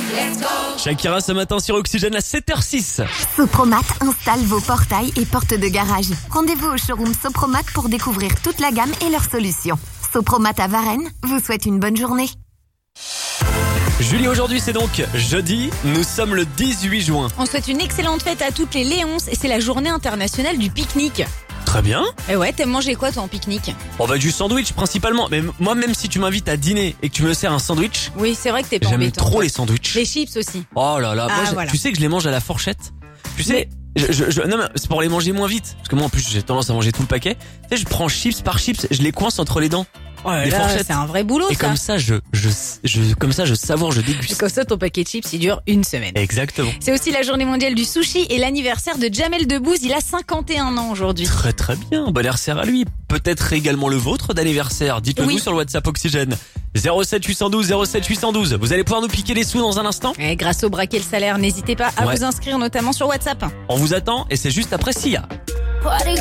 Shakira ce matin sur Oxygène à 7h06. Sopromat installe vos portails et portes de garage. Rendez-vous au showroom Sopromat pour découvrir toute la gamme et leurs solutions. Sopromat à Varennes vous souhaite une bonne journée. Julie, aujourd'hui c'est donc jeudi, nous sommes le 18 juin. On souhaite une excellente fête à toutes les Léonces et c'est la journée internationale du pique-nique. Très bien. Et ouais, t'aimes manger quoi toi en pique-nique? On va du sandwich principalement. Mais moi, même si tu m'invites à dîner et que tu me sers un sandwich, Oui, c'est vrai que t'es pas j'aime embêtant. trop les sandwichs. Les chips aussi. Oh là là, Ah, moi, voilà. tu sais que je les mange à la fourchette. Tu sais, non mais c'est pour les manger moins vite. Parce que moi en plus j'ai tendance à manger tout le paquet. Tu sais, je prends chips par chips, je les coince entre les dents. Oh là Les là, fourchettes. c'est un vrai boulot Et ça. comme ça, je savoure, je Et déguste. comme ça, ton paquet de chips, il dure une semaine. Exactement. C'est aussi la journée mondiale du sushi et l'anniversaire de Jamel Debbouze. Il a 51 ans aujourd'hui. Très très bien, bon anniversaire à lui. Peut-être également le vôtre d'anniversaire. Dites-le Oui. nous sur le WhatsApp Oxygène. 07 812 07 812. Vous allez pouvoir nous piquer les sous dans un instant. Et grâce au braquet le salaire, n'hésitez pas à Ouais. vous inscrire notamment sur WhatsApp. On vous attend et c'est juste après Sia.